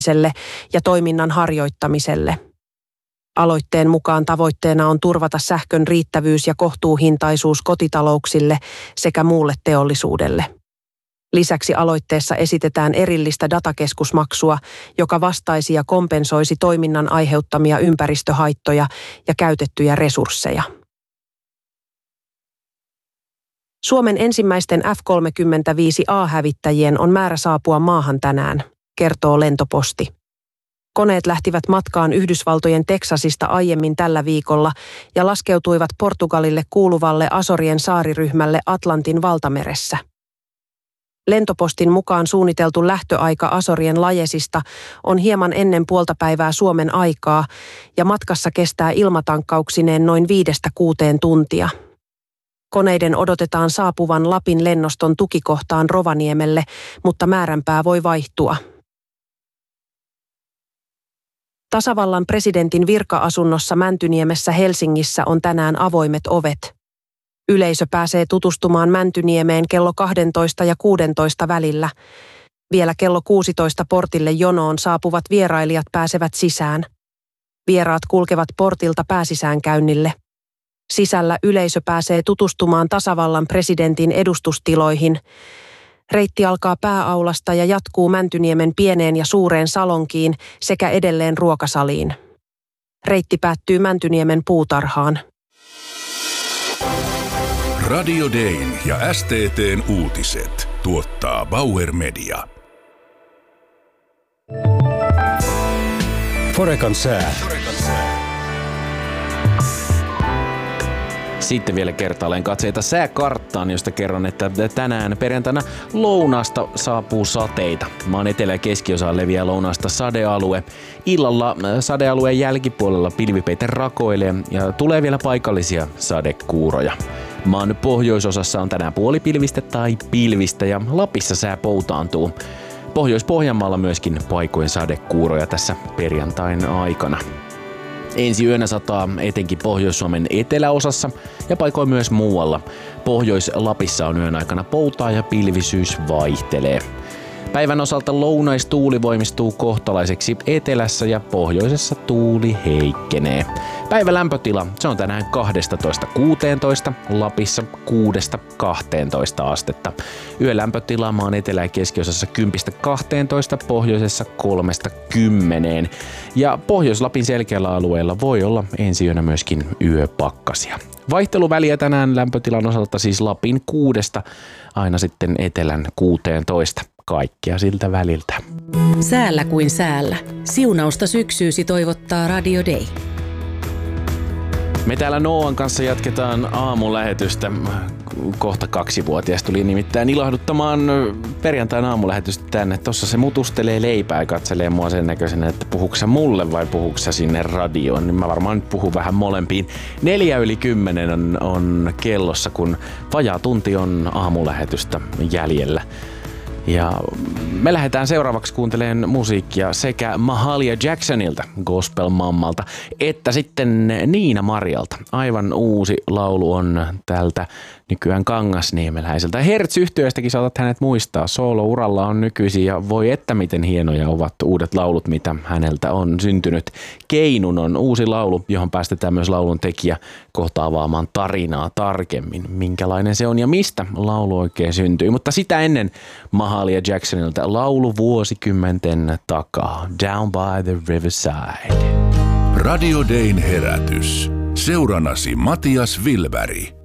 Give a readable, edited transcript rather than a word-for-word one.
ja toiminnan harjoittamiselle. Aloitteen mukaan tavoitteena on turvata sähkön riittävyys ja kohtuuhintaisuus kotitalouksille sekä muulle teollisuudelle. Lisäksi aloitteessa esitetään erillistä datakeskusmaksua, joka vastaisi ja kompensoisi toiminnan aiheuttamia ympäristöhaittoja ja käytettyjä resursseja. Suomen ensimmäisten F-35A-hävittäjien on määrä saapua maahan tänään, kertoo Lentoposti. Koneet lähtivät matkaan Yhdysvaltojen Teksasista aiemmin tällä viikolla ja laskeutuivat Portugalille kuuluvalle Azorien saariryhmälle Atlantin valtameressä. Lentopostin mukaan suunniteltu lähtöaika Azorien Lajesista on hieman ennen puoltapäivää Suomen aikaa ja matkassa kestää ilmatankkauksineen noin 5-6 tuntia. Koneiden odotetaan saapuvan Lapin lennoston tukikohtaan Rovaniemelle, mutta määränpää voi vaihtua. Tasavallan presidentin virka-asunnossa Mäntyniemessä Helsingissä on tänään avoimet ovet. Yleisö pääsee tutustumaan Mäntyniemeen kello 12 ja 16 välillä. Vielä kello 16 portille jonoon saapuvat vierailijat pääsevät sisään. Vieraat kulkevat portilta pääsisäänkäynnille. Sisällä yleisö pääsee tutustumaan tasavallan presidentin edustustiloihin. Reitti alkaa pääaulasta ja jatkuu Mäntyniemen pieneen ja suureen salonkiin sekä edelleen ruokasaliin. Reitti päättyy Mäntyniemen puutarhaan. Radio Dayn ja STT:n uutiset tuottaa Bauer Media. Forecan sää. Sitten vielä kertaalleen katseita sääkarttaan, josta kerron, että tänään perjantaina lounaasta saapuu sateita. Maan etelä- ja keskiosaan leviää lounaasta sadealue. Illalla sadealueen jälkipuolella pilvipeite rakoilee ja tulee vielä paikallisia sadekuuroja. Maan pohjoisosassa on tänään puolipilvistä tai pilvistä ja Lapissa sää poutaantuu. Pohjois-Pohjanmaalla myöskin paikoin sadekuuroja tässä perjantain aikana. Ensi yönä sataa etenkin Pohjois-Suomen eteläosassa ja paikoin myös muualla. Pohjois-Lapissa on yön aikana poutaa ja pilvisyys vaihtelee. Päivän osalta lounaistuuli voimistuu kohtalaiseksi etelässä ja pohjoisessa tuuli heikkenee. Päivän lämpötila, se on tänään 12–16, Lapissa 6–12 astetta. Yön lämpötila maan etelä- ja keskiosassa 10–12, pohjoisessa 3–10. Ja Pohjois-Lapin selkeällä alueella voi olla ensi yönä myöskin yöpakkasia. Vaihteluväliä tänään lämpötilan osalta siis Lapin 6 aina sitten etelän 16. Kaikkea siltä väliltä. Säällä kuin säällä. Siunausta syksyysi toivottaa Radio Day. Me täällä Nooan kanssa jatketaan aamulähetystä. Kohta 2-vuotias tuli nimittäin ilahduttamaan perjantain aamulähetystä tänne. Tossa se mutustelee leipää ja katselee mua sen näköisenä, että puhuuko sä mulle vai puhuuko sä sinne radioon. Niin mä varmaan nyt puhun vähän molempiin. 4:10 on kellossa, kun vajaa tunti on aamulähetystä jäljellä. Ja me lähdetään seuraavaksi kuuntelemaan musiikkia sekä Mahalia Jacksonilta, gospel-mammalta, että sitten Niina Marjalta. Aivan uusi laulu on tältä nykyään kangasniemeläiseltä. Hertz-yhtyeestäkin saatat hänet muistaa. Soolo-uralla on nykyisin ja voi että miten hienoja ovat uudet laulut, mitä häneltä on syntynyt. Keinun on uusi laulu, johon päästetään myös laulun tekijä kohta avaamaan tarinaa tarkemmin. Minkälainen se on ja mistä laulu oikein syntyi. Mutta sitä ennen Mahalia Jacksonilta laulu vuosikymmenten takaa. Down by the Riverside. Radio Dayn herätys. Seuranasi Matias Wilberg.